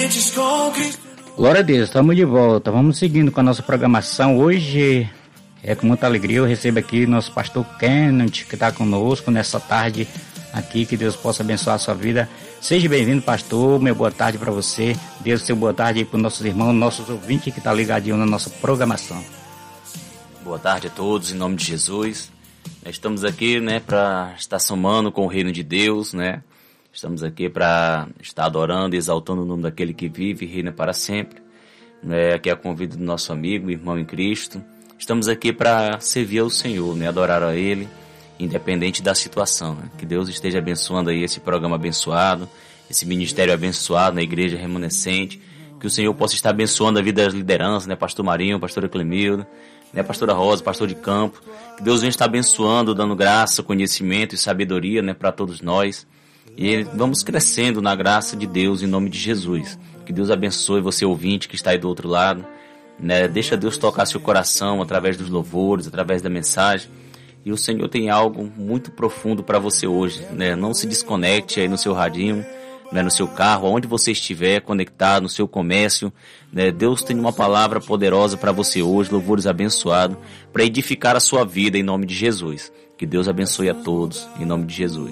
Glória a Deus, estamos de volta, vamos seguindo com a nossa programação. Hoje é com muita alegria, eu recebo aqui nosso pastor Kenneth, que está conosco nessa tarde aqui, que Deus possa abençoar a sua vida. Seja bem-vindo, pastor, meu boa tarde para você, Deus seu boa tarde aí para os nossos irmãos, nossos ouvintes que estão ligadinhos na nossa programação. Boa tarde a todos, em nome de Jesus. Estamos aqui, para estar somando com o reino de Deus, Estamos aqui para estar adorando e exaltando o nome daquele que vive e reina para sempre. Aqui é a convite do nosso amigo, irmão em Cristo. Estamos aqui para servir ao Senhor, adorar a Ele, independente da situação. Que Deus esteja abençoando aí esse programa abençoado, esse ministério abençoado na igreja remanescente. Que o Senhor possa estar abençoando a vida das lideranças, Pastor Marinho, Pastora Clemilda, Pastora Rosa, Pastor de Campo. Que Deus venha estar abençoando, dando graça, conhecimento e sabedoria, para todos nós. E vamos crescendo na graça de Deus em nome de Jesus. Que Deus abençoe você ouvinte que está aí do outro lado. Deixa Deus tocar seu coração através dos louvores, através da mensagem. E o Senhor tem algo muito profundo para você hoje. Não se desconecte aí no seu radinho, no seu carro, onde você estiver conectado, no seu comércio. Deus tem uma palavra poderosa para você hoje, louvores abençoados, para edificar a sua vida em nome de Jesus. Que Deus abençoe a todos em nome de Jesus.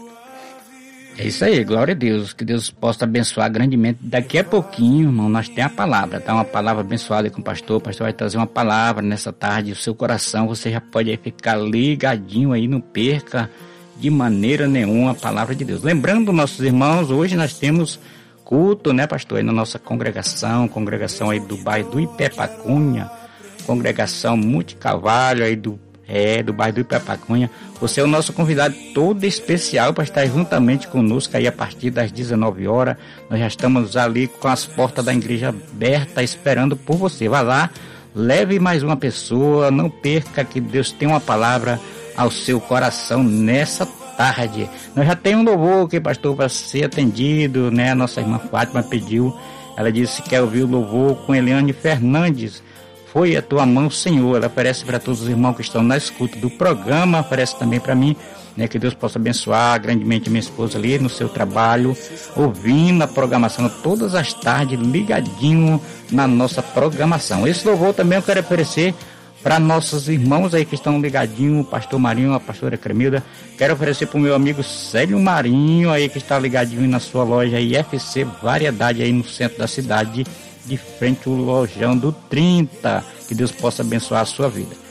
É isso aí, glória a Deus, que Deus possa abençoar grandemente. Daqui a pouquinho, irmão, nós temos a palavra, tá? Uma palavra abençoada aí com o pastor vai trazer uma palavra nessa tarde, o seu coração, você já pode aí ficar ligadinho aí, não perca de maneira nenhuma a palavra de Deus. Lembrando, nossos irmãos, hoje nós temos culto, pastor, aí na nossa congregação aí do bairro do Ipepacunha, congregação Multicavalho aí do bairro do Ipepacunha. Você é o nosso convidado todo especial para estar juntamente conosco aí a partir das 19 horas. Nós já estamos ali com as portas da igreja abertas esperando por você. Vá lá, leve mais uma pessoa, não perca que Deus tem uma palavra ao seu coração nessa tarde. Nós já temos um louvor aqui, pastor, para ser atendido, A nossa irmã Fátima pediu, ela disse que quer ouvir o louvor com Eliane Fernandes. Foi a tua mão, Senhor. Ela oferece para todos os irmãos que estão na escuta do programa, oferece também para mim, que Deus possa abençoar grandemente a minha esposa ali no seu trabalho, ouvindo a programação todas as tardes, ligadinho na nossa programação. Esse louvor também eu quero oferecer para nossos irmãos aí que estão ligadinho, o pastor Marinho, a pastora Cremilda. Quero oferecer para o meu amigo Célio Marinho aí que está ligadinho na sua loja IFC Variedade aí no centro da cidade, de frente ao lojão do 30, que Deus possa abençoar a sua vida.